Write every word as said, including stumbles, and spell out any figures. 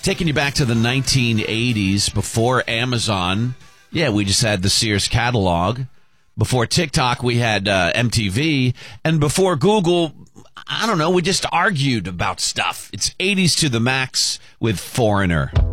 Taking you back to the nineteen eighties, before Amazon, yeah, we just had the Sears catalog. Before TikTok, we had uh, M T V. And before Google, I don't know, we just argued about stuff. It's eighties to the max with Foreigner.